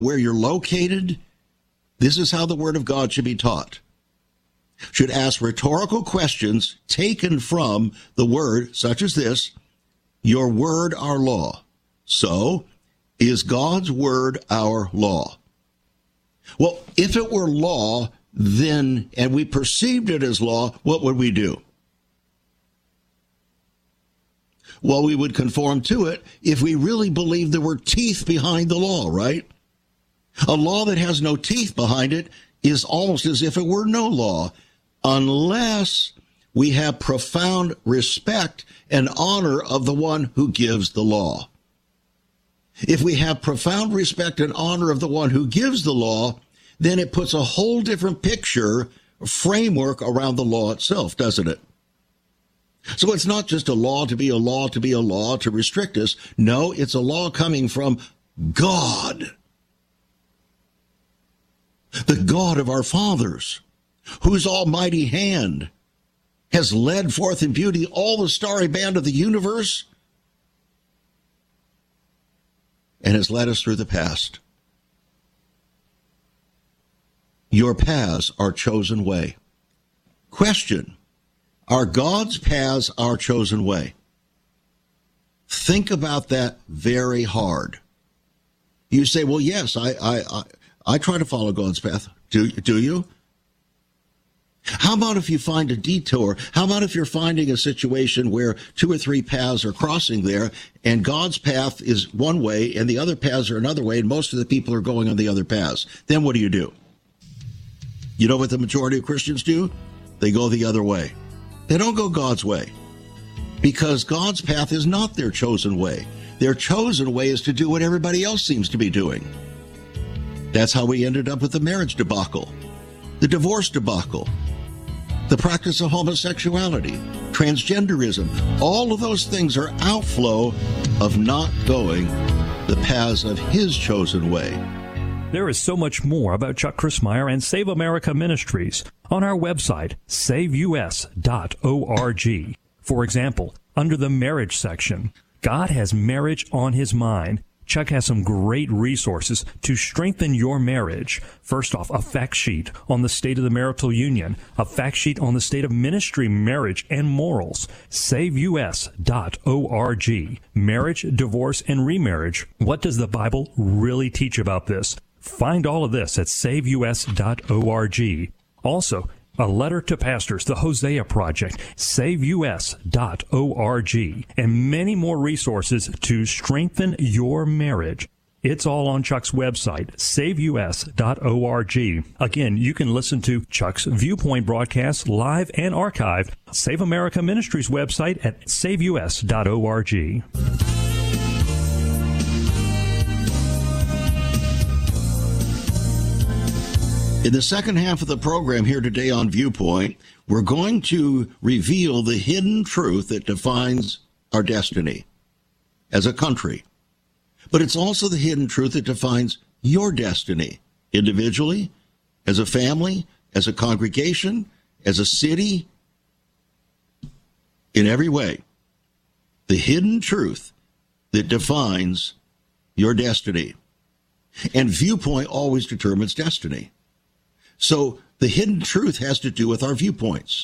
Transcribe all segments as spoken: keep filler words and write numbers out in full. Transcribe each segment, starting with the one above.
where you're located, this is how the Word of God should be taught. Should ask rhetorical questions taken from the Word, such as this: your word, our law. So, is God's word our law? Well, if it were law, then, and we perceived it as law, what would we do? Well, we would conform to it if we really believed there were teeth behind the law, right? A law that has no teeth behind it is almost as if it were no law, unless we have profound respect and honor of the one who gives the law. If we have profound respect and honor of the one who gives the law, then it puts a whole different picture, framework around the law itself, doesn't it? So it's not just a law to be a law to be a law to restrict us. No, it's a law coming from God, the God of our fathers, whose almighty hand has led forth in beauty all the starry band of the universe and has led us through the past. Your paths are chosen way. Question: are God's paths our chosen way? Think about that very hard. You say, well, yes, I I I, I try to follow God's path. Do, do you? How about if you find a detour? How about if you're finding a situation where two or three paths are crossing there, and God's path is one way and the other paths are another way, and most of the people are going on the other paths? Then what do you do? You know what the majority of Christians do? They go the other way. They don't go God's way, because God's path is not their chosen way. Their chosen way is to do what everybody else seems to be doing. That's how we ended up with the marriage debacle, the divorce debacle, the practice of homosexuality, transgenderism. All of those things are outflow of not going the paths of his chosen way. There is so much more about Chuck Crismier and Save America Ministries on our website, save u s dot org. For example, under the marriage section, God has marriage on his mind. Chuck has some great resources to strengthen your marriage. First off, a fact sheet on the state of the marital union, a fact sheet on the state of ministry, marriage, and morals. save u s dot org. Marriage, divorce, and remarriage. What does the Bible really teach about this? Find all of this at save u s dot org. Also, a letter to pastors, the Hosea Project, save u s dot org, and many more resources to strengthen your marriage. It's all on Chuck's website, save u s dot org. Again, you can listen to Chuck's Viewpoint broadcasts live and archived. Save America Ministries website at save u s dot org. In the second half of the program here today on Viewpoint, we're going to reveal the hidden truth that defines our destiny as a country. But it's also the hidden truth that defines your destiny individually, as a family, as a congregation, as a city, in every way. The hidden truth that defines your destiny. And Viewpoint always determines destiny. So the hidden truth has to do with our viewpoints.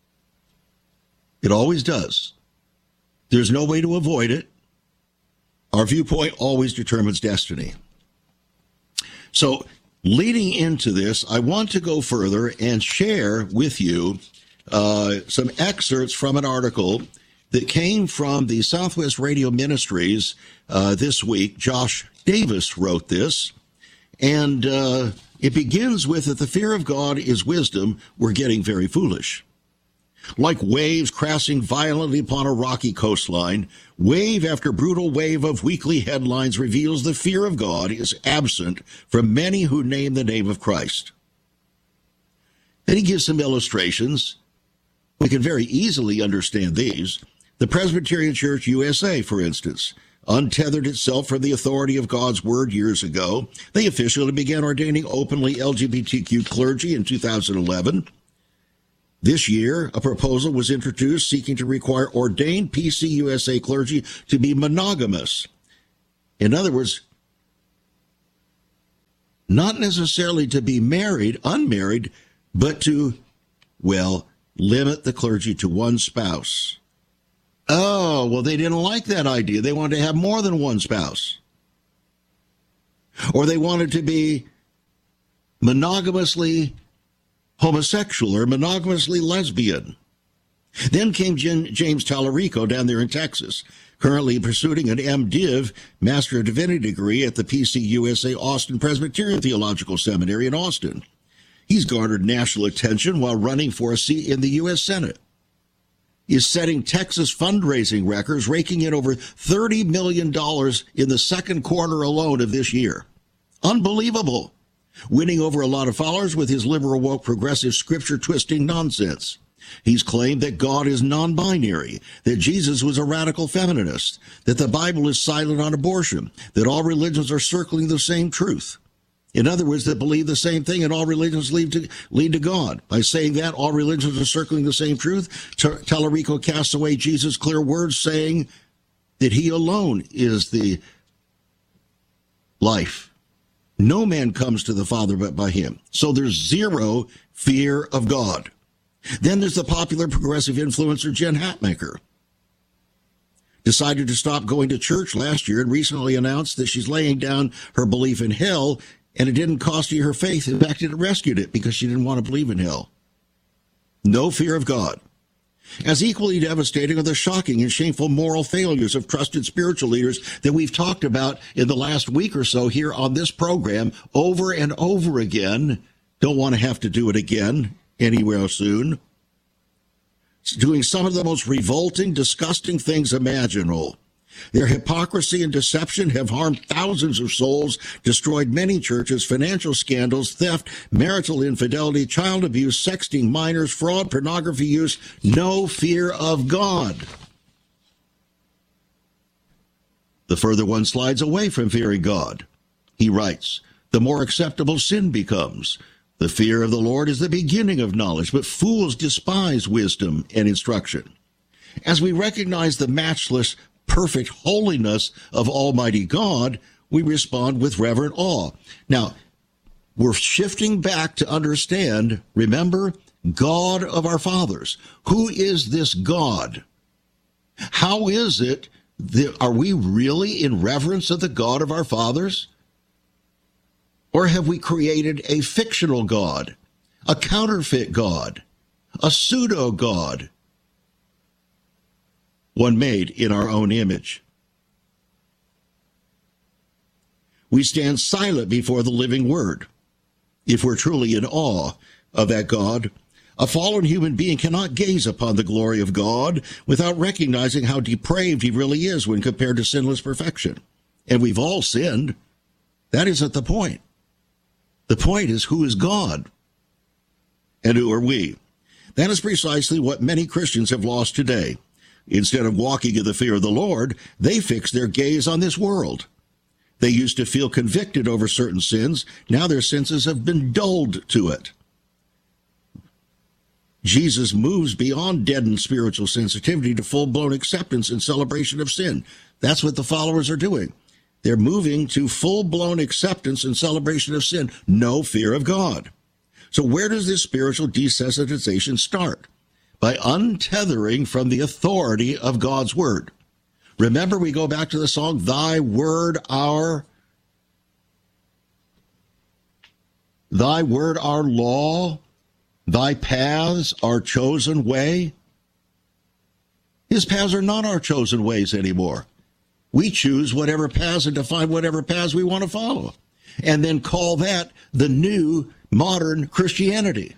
It always does. There's no way to avoid it. Our viewpoint always determines destiny. So leading into this, I want to go further and share with you uh, some excerpts from an article that came from the Southwest Radio Ministries uh, this week. Josh Davis wrote this, and uh, it begins with that the fear of God is wisdom. We're getting very foolish. Like waves crashing violently upon a rocky coastline, wave after brutal wave of weekly headlines reveals the fear of God is absent from many who name the name of Christ. Then he gives some illustrations. We can very easily understand these. The Presbyterian Church U S A, for instance, untethered itself from the authority of God's word years ago. They officially began ordaining openly L G B T Q clergy in two thousand eleven. This year, a proposal was introduced seeking to require ordained P C U S A clergy to be monogamous. In other words, not necessarily to be married, unmarried, but to, well, limit the clergy to one spouse. Oh, well, they didn't like that idea. They wanted to have more than one spouse. Or they wanted to be monogamously homosexual or monogamously lesbian. Then came James Tallarico down there in Texas, currently pursuing an MDiv, Master of Divinity degree at the P C U S A Austin Presbyterian Theological Seminary in Austin. He's garnered national attention while running for a seat in the U S Senate. Is setting Texas fundraising records, raking in over thirty million dollars in the second quarter alone of this year. Unbelievable. Winning over a lot of followers with his liberal, woke, progressive, scripture-twisting nonsense. He's claimed that God is non-binary, that Jesus was a radical feminist, that the Bible is silent on abortion, that all religions are circling the same truth. In other words, that believe the same thing and all religions lead to, lead to God. By saying that, all religions are circling the same truth, Tallarico casts away Jesus' clear words saying that he alone is the life. No man comes to the Father but by him. So there's zero fear of God. Then there's the popular progressive influencer Jen Hatmaker. Decided to stop going to church last year and recently announced that she's laying down her belief in hell, and it didn't cost her her faith. In fact, it rescued it because she didn't want to believe in hell. No fear of God. As equally devastating are the shocking and shameful moral failures of trusted spiritual leaders that we've talked about in the last week or so here on this program over and over again. Don't want to have to do it again anywhere soon. It's doing some of the most revolting, disgusting things imaginable. Their hypocrisy and deception have harmed thousands of souls, destroyed many churches, financial scandals, theft, marital infidelity, child abuse, sexting minors, fraud, pornography use, no fear of God. The further one slides away from fearing God. He writes, the more acceptable sin becomes. The fear of the Lord is the beginning of knowledge, but fools despise wisdom and instruction. As we recognize the matchless perfect holiness of Almighty God, we respond with reverent awe. Now, we're shifting back to understand, remember, God of our fathers. Who is this God? How is it that, are we really in reverence of the God of our fathers? Or have we created a fictional God, a counterfeit God, a pseudo-God? One made in our own image. We stand silent before the living word. If we're truly in awe of that God, a fallen human being cannot gaze upon the glory of God without recognizing how depraved he really is when compared to sinless perfection. And we've all sinned. That isn't the point. The point is, who is God? And who are we? That is precisely what many Christians have lost today. Instead of walking in the fear of the Lord, they fix their gaze on this world. They used to feel convicted over certain sins. Now their senses have been dulled to it. Jesus moves beyond deadened spiritual sensitivity to full-blown acceptance and celebration of sin. That's what the followers are doing. They're moving to full-blown acceptance and celebration of sin. No fear of God. So where does this spiritual desensitization start? By untethering from the authority of God's word. Remember, we go back to the song, Thy word, our, Thy word, our law, Thy paths, our chosen way. His paths are not our chosen ways anymore. We choose whatever paths and define whatever paths we want to follow, and then call that the new modern Christianity.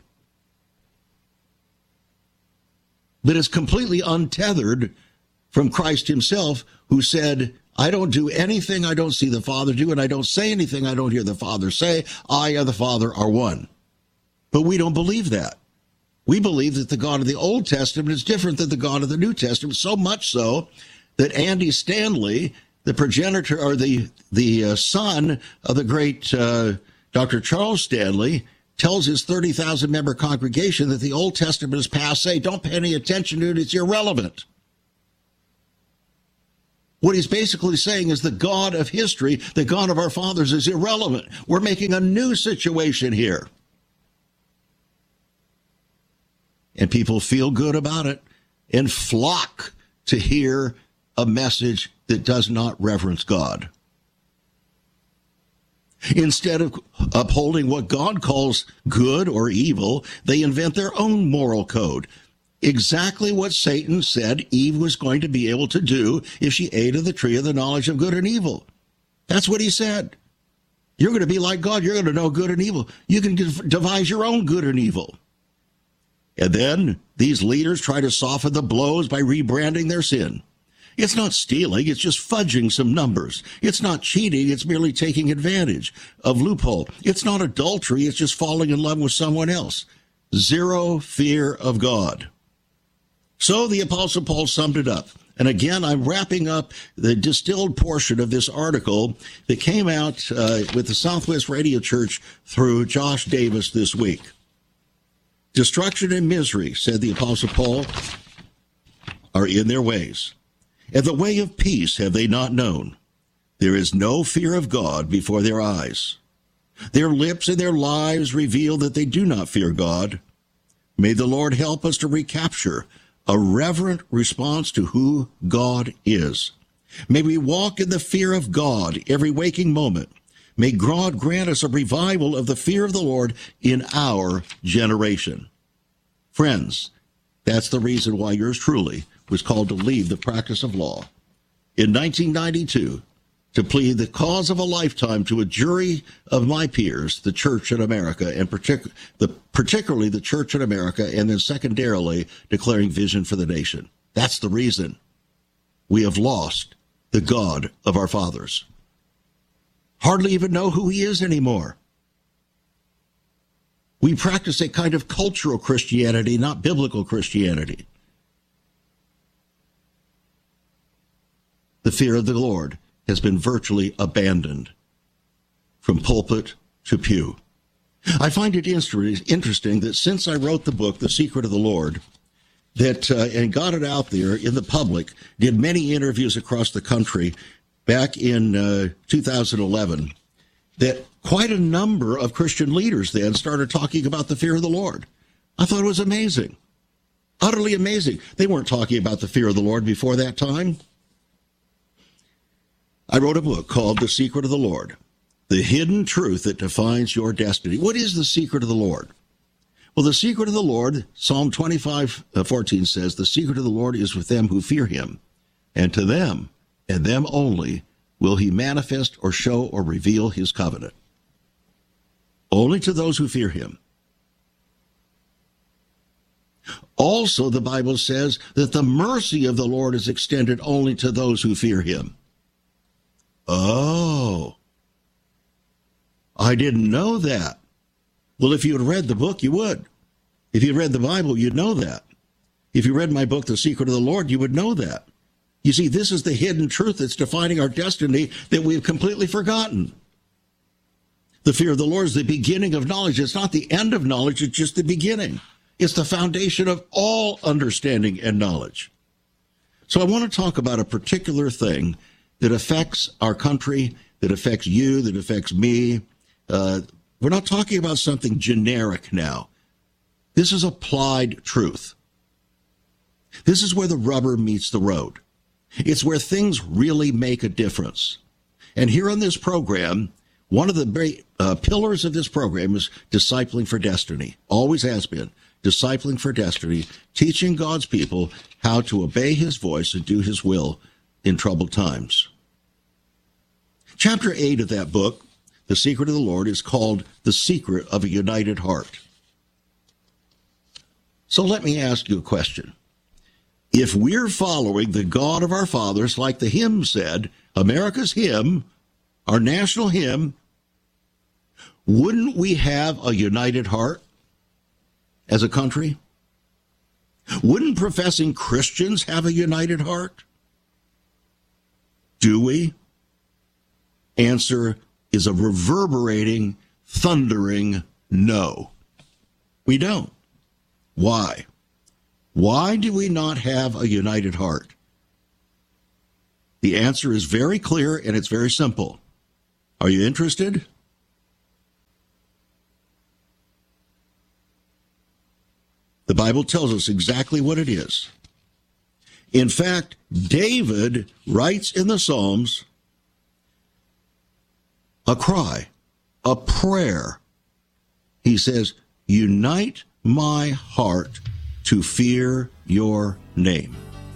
But it's completely untethered from Christ himself, who said, I don't do anything I don't see the Father do, and I don't say anything I don't hear the Father say. I and the Father are one. But we don't believe that. We believe that the God of the Old Testament is different than the God of the New Testament, so much so that Andy Stanley, the progenitor or the, the uh, son of the great uh, Doctor Charles Stanley, tells his thirty thousand member congregation that the Old Testament is passé. Don't pay any attention to it. It's irrelevant. What he's basically saying is the God of history, the God of our fathers, is irrelevant. We're making a new situation here. And people feel good about it and flock to hear a message that does not reverence God. Instead of upholding what God calls good or evil, they invent their own moral code. Exactly what Satan said Eve was going to be able to do if she ate of the tree of the knowledge of good and evil. That's what he said. You're going to be like God. You're going to know good and evil. You can devise your own good and evil. And then these leaders try to soften the blows by rebranding their sin. It's not stealing. It's just fudging some numbers. It's not cheating. It's merely taking advantage of loophole. It's not adultery. It's just falling in love with someone else. Zero fear of God. So the Apostle Paul summed it up. And again, I'm wrapping up the distilled portion of this article that came out uh, with the Southwest Radio Church through Josh Davis this week. Destruction and misery, said the Apostle Paul, are in their ways. And the way of peace have they not known. There is no fear of God before their eyes. Their lips and their lives reveal that they do not fear God. May the Lord help us to recapture a reverent response to who God is. May we walk in the fear of God every waking moment. May God grant us a revival of the fear of the Lord in our generation. Friends, that's the reason why yours truly was called to leave the practice of law in nineteen ninety-two to plead the cause of a lifetime to a jury of my peers, the church in America, and partic- the, particularly the church in America, and then secondarily declaring vision for the nation. That's the reason we have lost the God of our fathers. Hardly even know who he is anymore. We practice a kind of cultural Christianity, not biblical Christianity. The fear of the Lord has been virtually abandoned from pulpit to pew. I find it interesting that since I wrote the book, The Secret of the Lord, that uh, and got it out there in the public, did many interviews across the country back in uh, two thousand eleven, that quite a number of Christian leaders then started talking about the fear of the Lord. I thought it was amazing, utterly amazing. They weren't talking about the fear of the Lord before that time. I wrote a book called The Secret of the Lord, the hidden truth that defines your destiny. What is the secret of the Lord? Well, the secret of the Lord, Psalm twenty-five fourteen says, the secret of the Lord is with them who fear him, and to them, and them only, will he manifest or show or reveal his covenant. Only to those who fear him. Also, the Bible says that the mercy of the Lord is extended only to those who fear him. Oh, I didn't know that. Well, if you had read the book, you would. If you read the Bible, you'd know that. If you read my book, The Secret of the Lord, you would know that. You see, this is the hidden truth that's defining our destiny that we've completely forgotten. The fear of the Lord is the beginning of knowledge. It's not the end of knowledge, it's just the beginning. It's the foundation of all understanding and knowledge. So I want to talk about a particular thing that affects our country, that affects you, that affects me. Uh, we're not talking about something generic now. This is applied truth. This is where the rubber meets the road. It's where things really make a difference. And here on this program, one of the great uh, pillars of this program is Discipling for Destiny. Always has been. Discipling for Destiny, teaching God's people how to obey his voice and do his will in troubled times. Chapter eight of that book, The Secret of the Lord, is called The Secret of a United Heart. So let me ask you a question. If we're following the God of our fathers, like the hymn said, America's hymn, our national hymn, wouldn't we have a united heart as a country? Wouldn't professing Christians have a united heart? Do we? Answer is a reverberating, thundering no. We don't. Why? Why do we not have a united heart? The answer is very clear and it's very simple. Are you interested? The Bible tells us exactly what it is. In fact, David writes in the Psalms a cry, a prayer. He says, unite my heart to fear your name.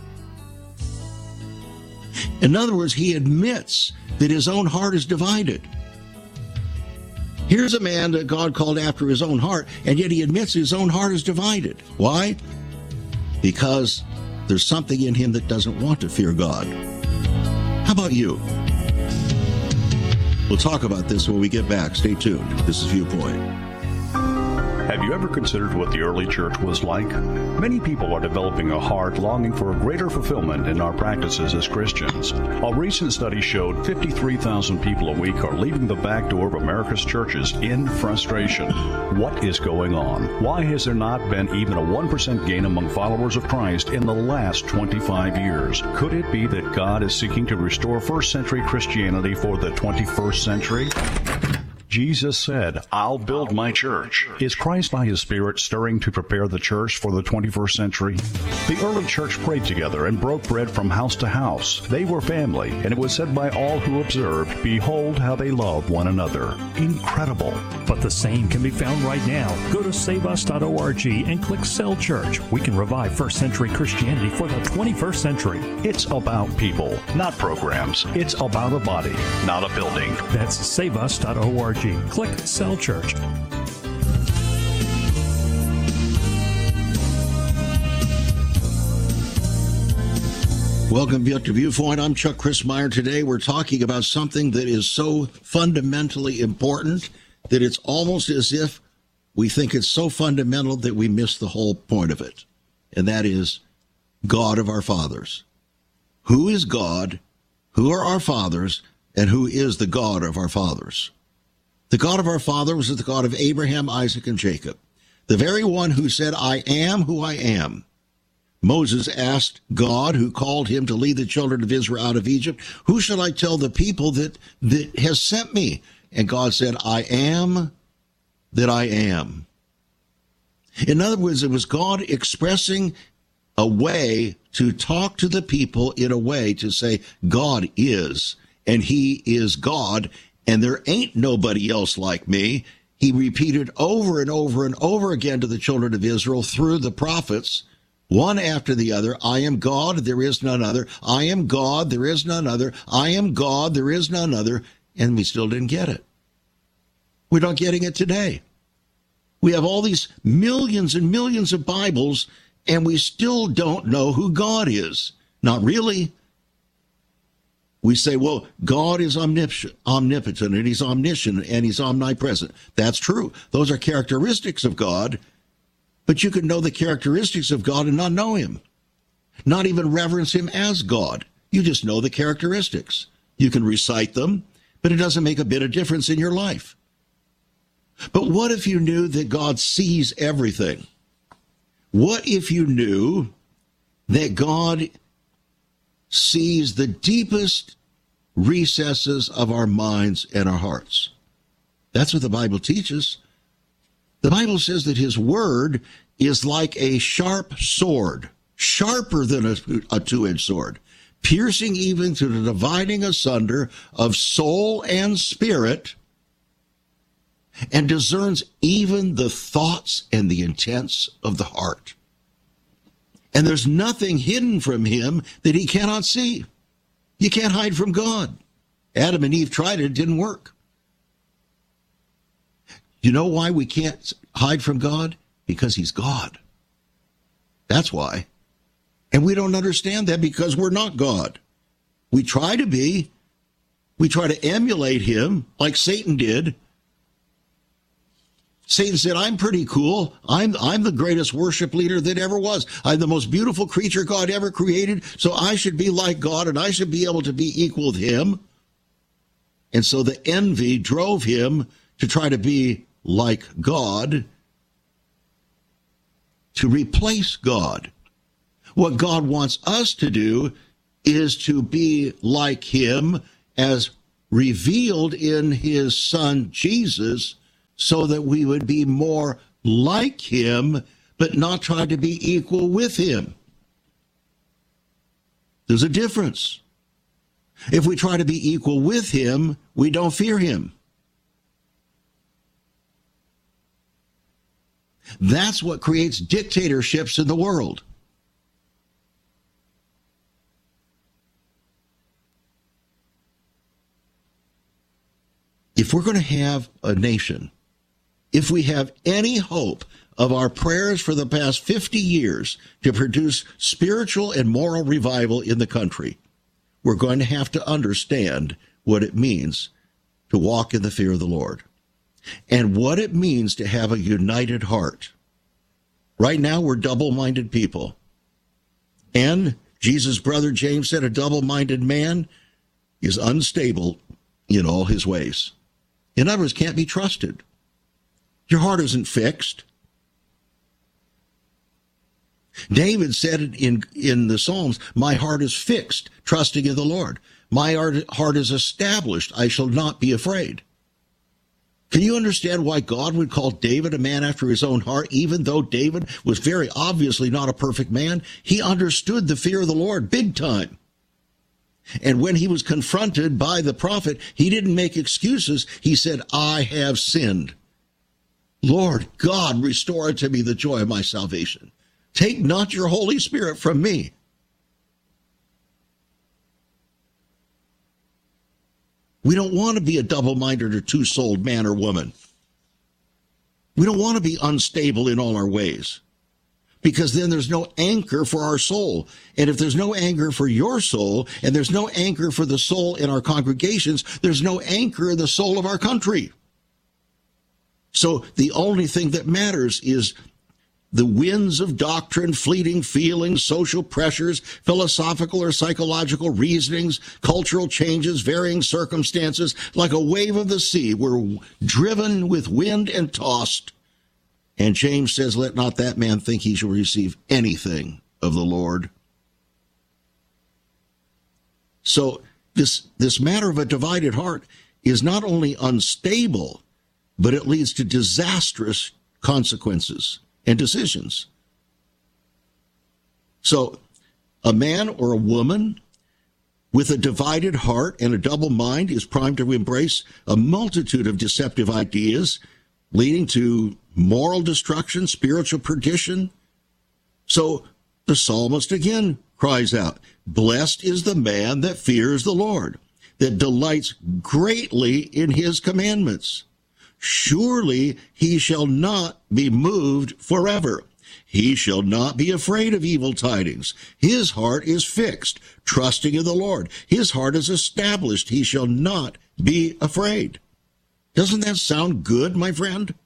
In other words, he admits that his own heart is divided. Here's a man that God called after his own heart, and yet he admits his own heart is divided. Why? Because there's something in him that doesn't want to fear God. How about you? We'll talk about this when we get back. Stay tuned. This is Viewpoint. Have you ever considered what the early church was like? Many people are developing a heart longing for a greater fulfillment in our practices as Christians. A recent study showed fifty-three thousand people a week are leaving the back door of America's churches in frustration. What is going on? Why has there not been even a one percent gain among followers of Christ in the last twenty-five years? Could it be that God is seeking to restore first century Christianity for the twenty-first century? Jesus said, I'll build my church. Is Christ by his Spirit stirring to prepare the church for the twenty-first century? The early church prayed together and broke bread from house to house. They were family, and it was said by all who observed, behold how they love one another. Incredible. But the same can be found right now. Go to save us dot org and click Cell Church. We can revive first century Christianity for the twenty-first century. It's about people, not programs. It's about a body, not a building. That's save us dot org. Click Cell Church. Welcome to Viewpoint. I'm Chuck Crismier. Today we're talking about something that is so fundamentally important that it's almost as if we think it's so fundamental that we miss the whole point of it. And that is God of our fathers. Who is God? Who are our fathers? And who is the God of our fathers? The God of our fathers is the God of Abraham, Isaac, and Jacob. The very one who said, I am who I am. Moses asked God, who called him to lead the children of Israel out of Egypt, who shall I tell the people that, that has sent me? And God said, I am that I am. In other words, it was God expressing a way to talk to the people in a way to say, God is, and he is God, and there ain't nobody else like me. He repeated over and over and over again to the children of Israel through the prophets, one after the other, I am God, there is none other. I am God, there is none other. I am God, there is none other. And we still didn't get it. We're not getting it today. We have all these millions and millions of Bibles, and we still don't know who God is. Not really. We say, well, God is omnipotent, omnipotent, and he's omniscient, and he's omnipresent. That's true. Those are characteristics of God, but you can know the characteristics of God and not know him, not even reverence him as God. You just know the characteristics. You can recite them, but it doesn't make a bit of difference in your life. But what if you knew that God sees everything? What if you knew that God sees the deepest recesses of our minds and our hearts? That's what the Bible teaches. The Bible says that his word is like a sharp sword, sharper than a, a two-edged sword, piercing even to the dividing asunder of soul and spirit, and discerns even the thoughts and the intents of the heart. And there's nothing hidden from him that he cannot see. You can't hide from God. Adam and Eve tried it, it didn't work. You know why we can't hide from God? Because he's God. That's why. And we don't understand that because we're not God. We try to be. We try to emulate him like Satan did. Satan said, I'm pretty cool. I'm I'm the greatest worship leader that ever was. I'm the most beautiful creature God ever created, so I should be like God, and I should be able to be equal with him. And so the envy drove him to try to be like God, to replace God. What God wants us to do is to be like him as revealed in his son Jesus, so that we would be more like him, but not try to be equal with him. There's a difference. If we try to be equal with him, we don't fear him. That's what creates dictatorships in the world. If we're going to have a nation, if we have any hope of our prayers for the past fifty years to produce spiritual and moral revival in the country, we're going to have to understand what it means to walk in the fear of the Lord and what it means to have a united heart. Right now, we're double-minded people. And Jesus' brother James said a double-minded man is unstable in all his ways. In other words, can't be trusted. Your heart isn't fixed. David said it in, in the Psalms, my heart is fixed, trusting in the Lord. My heart is established, I shall not be afraid. Can you understand why God would call David a man after his own heart, even though David was very obviously not a perfect man? He understood the fear of the Lord big time. And when he was confronted by the prophet, he didn't make excuses. He said, I have sinned. Lord God, restore to me the joy of my salvation. Take not your Holy Spirit from me. We don't want to be a double-minded or two-souled man or woman. We don't want to be unstable in all our ways, because then there's no anchor for our soul. And if there's no anchor for your soul, and there's no anchor for the soul in our congregations, there's no anchor in the soul of our country. So the only thing that matters is the winds of doctrine, fleeting feelings, social pressures, philosophical or psychological reasonings, cultural changes, varying circumstances, like a wave of the sea. We're driven with wind and tossed. And James says, let not that man think he shall receive anything of the Lord. So this, this matter of a divided heart is not only unstable, but it leads to disastrous consequences and decisions. So a man or a woman with a divided heart and a double mind is primed to embrace a multitude of deceptive ideas, leading to moral destruction, spiritual perdition. So the psalmist again cries out, blessed is the man that fears the Lord, that delights greatly in his commandments. Surely he shall not be moved forever. He shall not be afraid of evil tidings. His heart is fixed, trusting in the Lord. His heart is established. He shall not be afraid. Doesn't that sound good, my friend?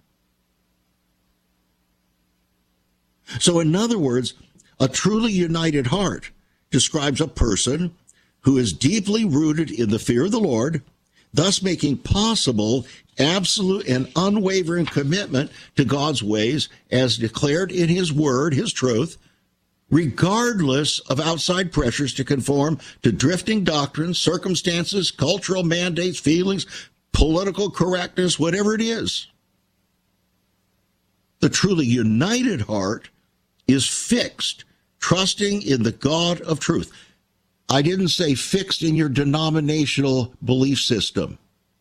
So in other words, a truly united heart describes a person who is deeply rooted in the fear of the Lord, thus making possible absolute and unwavering commitment to God's ways as declared in his word, his truth, regardless of outside pressures to conform to drifting doctrines, circumstances, cultural mandates, feelings, political correctness, whatever it is. The truly united heart is fixed, trusting in the God of truth. I didn't say fixed in your denominational belief system.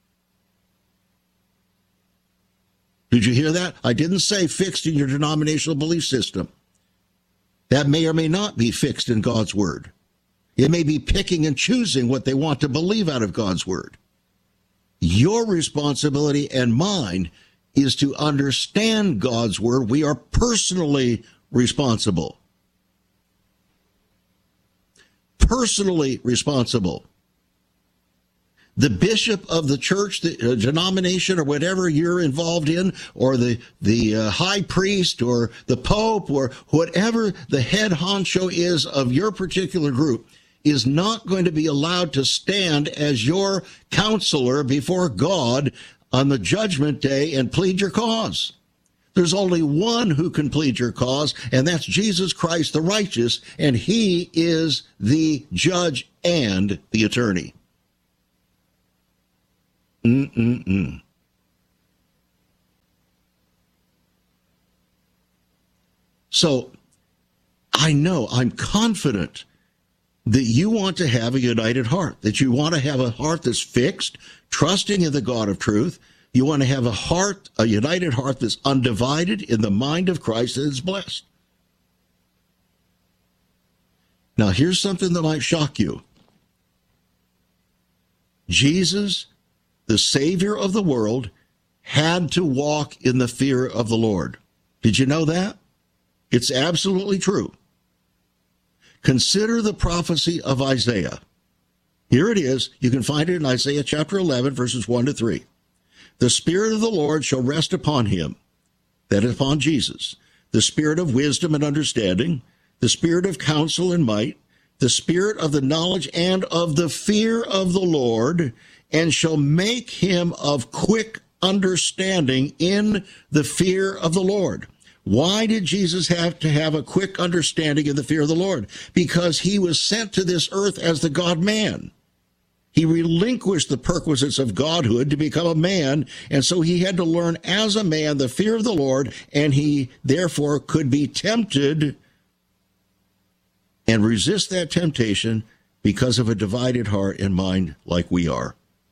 Did you hear that? I didn't say fixed in your denominational belief system. That may or may not be fixed in God's word. It may be picking and choosing what they want to believe out of God's word. Your responsibility and mine is to understand God's word. We are personally responsible. Personally responsible. The bishop of the church, the uh, denomination, or whatever you're involved in, or the, the uh, high priest, or the pope, or whatever the head honcho is of your particular group, is not going to be allowed to stand as your counselor before God on the judgment day and plead your cause. There's only one who can plead your cause, and that's Jesus Christ the righteous, and he is the judge and the attorney. Mm-mm-mm. So I know, I'm confident that you want to have a united heart, that you want to have a heart that's fixed, trusting in the God of truth. You want to have a heart, a united heart that's undivided in the mind of Christ and is blessed. Now, here's something that might shock you. Jesus, the Savior of the world, had to walk in the fear of the Lord. Did you know that? It's absolutely true. Consider the prophecy of Isaiah. Here it is. You can find it in Isaiah chapter eleven, verses one to three. The Spirit of the Lord shall rest upon him, that is upon Jesus, the Spirit of wisdom and understanding, the Spirit of counsel and might, the Spirit of the knowledge and of the fear of the Lord, and shall make him of quick understanding in the fear of the Lord. Why did Jesus have to have a quick understanding in the fear of the Lord? Because he was sent to this earth as the God-man. He relinquished the perquisites of godhood to become a man, and so he had to learn as a man the fear of the Lord, and he therefore could be tempted and resist that temptation because of a divided heart and mind like we are.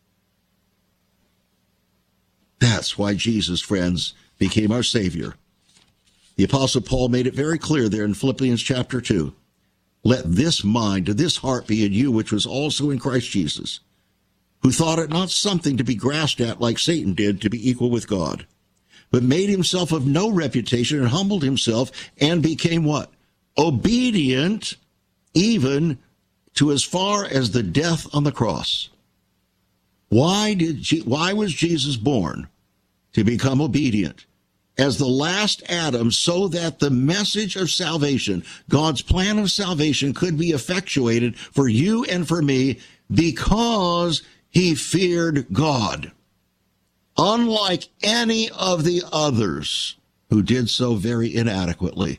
That's why Jesus, friends, became our Savior. The Apostle Paul made it very clear there in Philippians chapter two. Let this mind, this heart be in you, which was also in Christ Jesus, who thought it not something to be grasped at like Satan did, to be equal with God, but made himself of no reputation and humbled himself and became what? Obedient even to as far as the death on the cross. Why did Je- why was Jesus born? To become obedient as the last Adam, so that the message of salvation, God's plan of salvation, could be effectuated for you and for me because he feared God, unlike any of the others who did so very inadequately.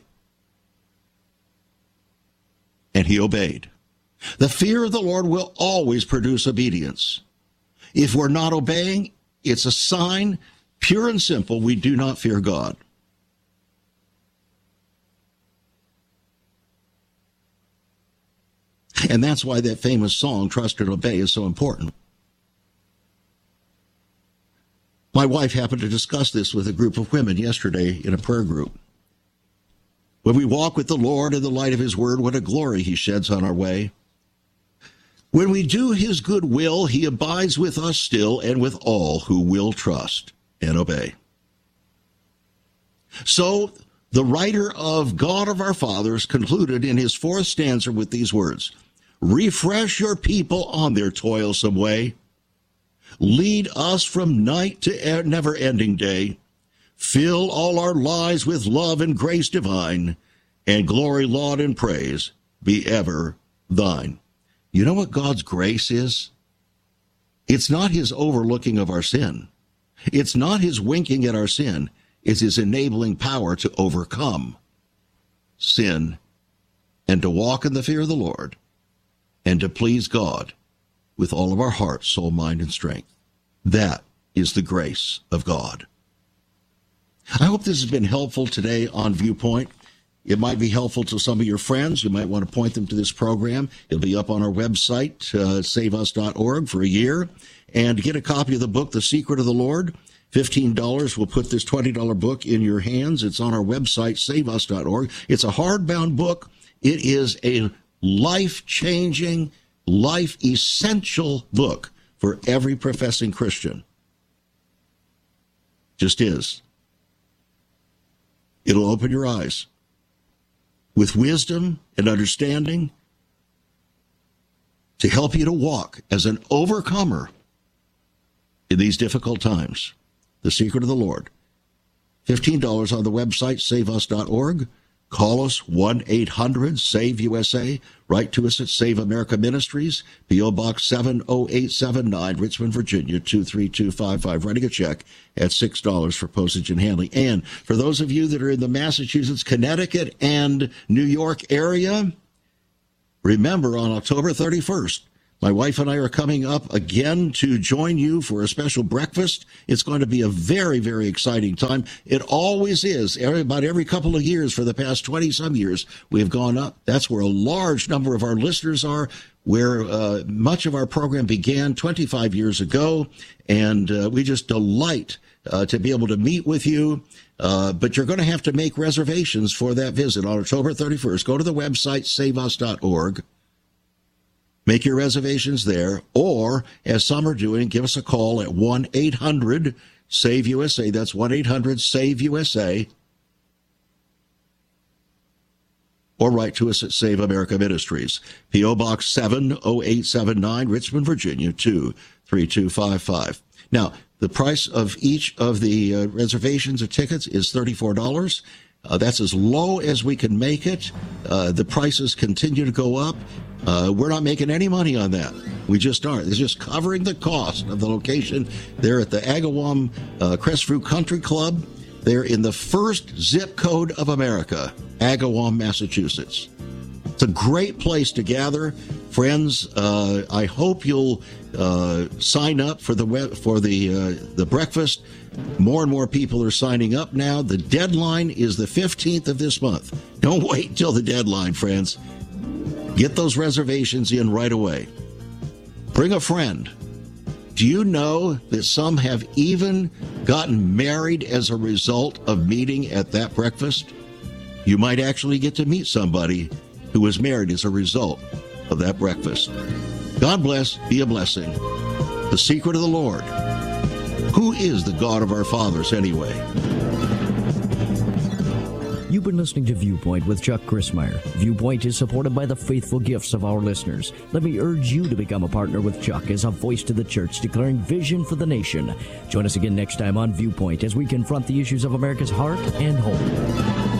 And he obeyed. The fear of the Lord will always produce obedience. If we're not obeying, it's a sign, pure and simple, we do not fear God. And that's why that famous song, Trust and Obey, is so important. My wife happened to discuss this with a group of women yesterday in a prayer group. When we walk with the Lord in the light of his word, what a glory he sheds on our way. When we do his good will, he abides with us still and with all who will trust and obey. So the writer of God of our fathers concluded in his fourth stanza with these words: refresh your people on their toilsome way. Lead us from night to never-ending day. Fill all our lives with love and grace divine, and glory, laud, and praise be ever thine. You know what God's grace is? It's not his overlooking of our sin. It's not his winking at our sin. It's his enabling power to overcome sin and to walk in the fear of the Lord and to please God with all of our heart, soul, mind, and strength. That is the grace of God. I hope this has been helpful today on Viewpoint. It might be helpful to some of your friends. You might want to point them to this program. It'll be up on our website, uh, save us dot org, for a year. And get a copy of the book, The Secret of the Lord. fifteen dollars will put this twenty dollars book in your hands. It's on our website, save us dot org. It's a hardbound book. It is a life-changing, life-essential book for every professing Christian. Just is. It'll open your eyes with wisdom and understanding to help you to walk as an overcomer in these difficult times. The Secret of the Lord. fifteen dollars on the website, save us dot org. Call us, one eight hundred save U S A. Write to us at Save America Ministries, P O. Box seven oh eight seven nine, Richmond, Virginia, two three two five five. Writing a check at six dollars for postage and handling. And for those of you that are in the Massachusetts, Connecticut, and New York area, remember on October thirty-first, my wife and I are coming up again to join you for a special breakfast. It's going to be a very, very exciting time. It always is. Every, about every couple of years for the past twenty-some years, we've gone up. That's where a large number of our listeners are, where uh, much of our program began twenty-five years ago. And uh, we just delight uh, to be able to meet with you. Uh, but you're going to have to make reservations for that visit on October thirty-first. Go to the website, save us dot org. Make your reservations there, or, as some are doing, give us a call at one eight hundred save U S A. That's one eight hundred save U S A. Or write to us at Save America Ministries, P O. Box seven oh eight seven nine, Richmond, Virginia, two three two five five. Now, the price of each of the uh, reservations or tickets is thirty-four dollars. Uh, that's as low as we can make it. Uh, the prices continue to go up. Uh, we're not making any money on that. We just aren't. It's just covering the cost of the location. They're at the Agawam uh, Crestview Country Club. They're in the first zip code of America, Agawam, Massachusetts. It's a great place to gather. Friends, uh, I hope you'll uh, sign up for the web, for the uh, the breakfast. More and more people are signing up now. The deadline is the fifteenth of this month. Don't wait till the deadline, friends. Get those reservations in right away. Bring a friend. Do you know that some have even gotten married as a result of meeting at that breakfast? You might actually get to meet somebody who was married as a result of that breakfast. God bless, be a blessing. The secret of the Lord. Who is the God of our fathers anyway? You've been listening to Viewpoint with Chuck Crismier. Viewpoint is supported by the faithful gifts of our listeners. Let me urge you to become a partner with Chuck as a voice to the church declaring vision for the nation. Join us again next time on Viewpoint as we confront the issues of America's heart and home.